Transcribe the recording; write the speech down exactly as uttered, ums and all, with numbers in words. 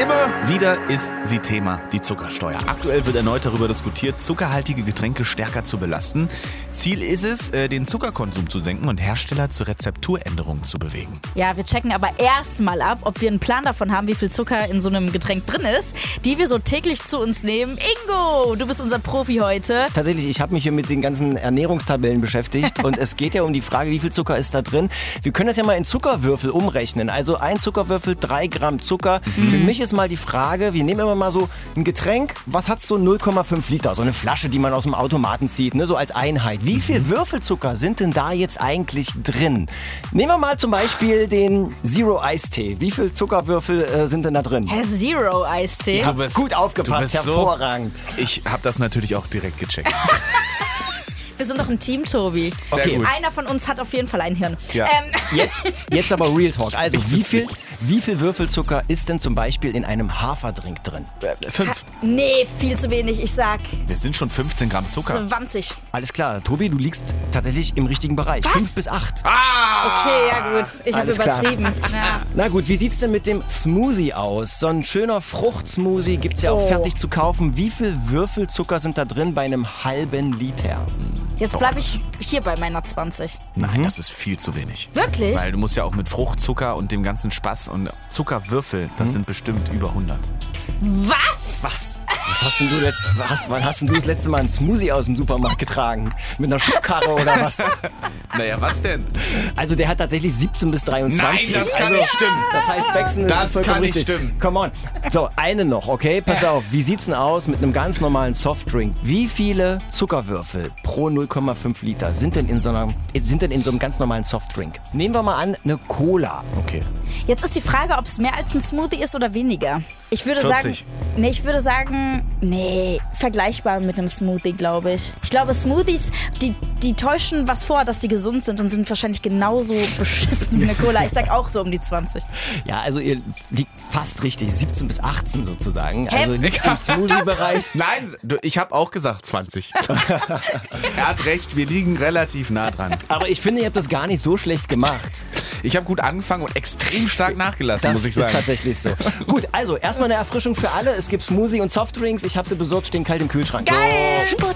Immer wieder ist sie Thema, die Zuckersteuer. Aktuell wird erneut darüber diskutiert, zuckerhaltige Getränke stärker zu belasten. Ziel ist es, den Zuckerkonsum zu senken und Hersteller zu Rezepturänderungen zu bewegen. Ja, wir checken aber erstmal ab, ob wir einen Plan davon haben, wie viel Zucker in so einem Getränk drin ist, die wir so täglich zu uns nehmen. Ingo, du bist unser Profi heute. Tatsächlich, ich habe mich hier mit den ganzen Ernährungstabellen beschäftigt und es geht ja um die Frage, wie viel Zucker ist da drin. Wir können das ja mal in Zuckerwürfel umrechnen. Also ein Zuckerwürfel, drei Gramm Zucker. Mhm. Für mich ist mal die Frage, wir nehmen immer mal so ein Getränk, was hat so null Komma fünf Liter, so eine Flasche, die man aus dem Automaten zieht, ne, so als Einheit. Wie viel Würfelzucker sind denn da jetzt eigentlich drin? Nehmen wir mal zum Beispiel den Zero Eistee. Wie viel Zuckerwürfel äh, sind denn da drin? Hä, Zero Eistee? Ja, gut aufgepasst, hervorragend. So, ich habe das natürlich auch direkt gecheckt. Wir sind doch ein Team, Tobi. Okay. Einer von uns hat auf jeden Fall ein Hirn. Ja. Ähm. Jetzt, jetzt aber Real Talk. Also wie viel, wie viel Würfelzucker ist denn zum Beispiel in einem Haferdrink drin? Äh, fünf. Ha- nee, viel zu wenig. Ich sag Das sind schon fünfzehn Gramm Zucker. zwanzig. Alles klar, Tobi, du liegst tatsächlich im richtigen Bereich. Was? Fünf bis acht. Okay, ja gut. Ich habe Alles klar. übertrieben. Ja. Na gut, wie sieht's denn mit dem Smoothie aus? So ein schöner Fruchtsmoothie gibt's ja auch Oh. fertig zu kaufen. Wie viel Würfelzucker sind da drin bei einem halben Liter? Jetzt bleibe ich hier bei meiner zwanzig. Nein, das ist viel zu wenig. Wirklich? Weil du musst ja auch mit Fruchtzucker und dem ganzen Spaß und Zuckerwürfel, das sind bestimmt über hundert. Was? Was? Was hast denn du letzt, was, wann hast denn du das letzte Mal einen Smoothie aus dem Supermarkt getragen? Mit einer Schubkarre oder was? Naja, was denn? Also der hat tatsächlich siebzehn bis dreiundzwanzig. Nein, das kann also, nicht stimmen. Das heißt, Becksen Das ist vollkommen kann nicht richtig. stimmen. Come on. So, eine noch, okay? Pass auf, wie sieht's denn aus mit einem ganz normalen Softdrink? Wie viele Zuckerwürfel pro null Komma fünf Liter sind denn in so einer, sind denn in so einem ganz normalen Softdrink? Nehmen wir mal an, eine Cola. Okay. Jetzt ist die Frage, ob es mehr als ein Smoothie ist oder weniger. Ich würde vierzig. sagen, nee, ich würde sagen, nee, vergleichbar mit einem Smoothie, glaube ich. Ich glaube, Smoothies, die, die täuschen was vor, dass die gesund sind und sind wahrscheinlich genauso beschissen wie eine Cola. Ich sag auch so um die zwanzig. Ja, also ihr liegt fast richtig, siebzehn bis achtzehn sozusagen. Hä? Also liegt im Smoothie-Bereich. Nein, du, ich habe auch gesagt zwanzig. Er hat recht, wir liegen relativ nah dran. Aber ich finde, ihr habt das gar nicht so schlecht gemacht. Ich habe gut angefangen und extrem stark nachgelassen, Das muss ich ist sagen. tatsächlich so. Gut, also erstmal eine Erfrischung für alle. Es gibt Smoothie und Softdrinks. Ich habe sie besorgt, stehen kalt im Kühlschrank. Geil!